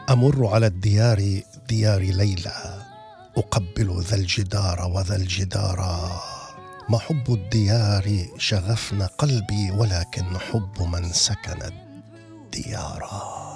أمر على الديار ديار ليلى، أقبل ذا الجدار وذا الجدار. ما حب الديار شغفن قلبي، ولكن حب من سكن الديار.